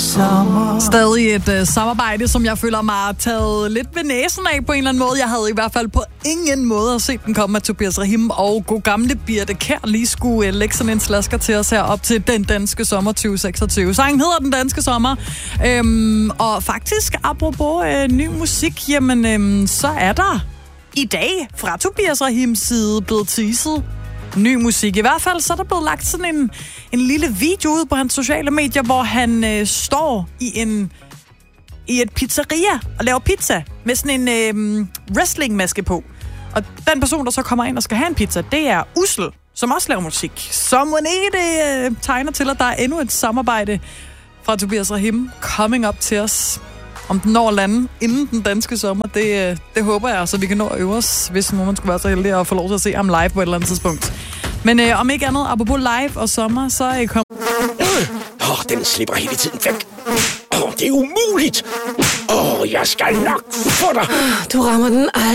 sommer. Stadig et samarbejde, som jeg føler mig har taget lidt ved næsen af på en eller anden måde. Jeg havde i hvert fald på ingen måde at se den komme med Tobias Rahim og god gamle Birthe Kjær lige skulle lægge sådan en slasker til os her op til Den Danske Sommer 2026. Sangen hedder Den Danske Sommer. Og faktisk, apropos ny musik, jamen så er der i dag fra Tobias Rahims side blevet teaset ny musik. I hvert fald så er der blevet lagt sådan en lille video ud på hans sociale medier, hvor han står i et pizzeria og laver pizza med sådan en wrestlingmaske på. Og den person, der så kommer ind og skal have en pizza, det er Ussel, som også laver musik. Så må det tegner til, at der er endnu et samarbejde fra Tobias Rahim coming up til os. Om den når at lande inden den danske sommer, det håber jeg, så vi kan nå at øve os, hvis nogen skulle være så heldig at få lov til at se ham live på et eller andet tidspunkt. Men om ikke andet, apropos live og sommer, så kom... Den slipper hele tiden væk. Det er umuligt. Jeg skal nok få dig. Du rammer den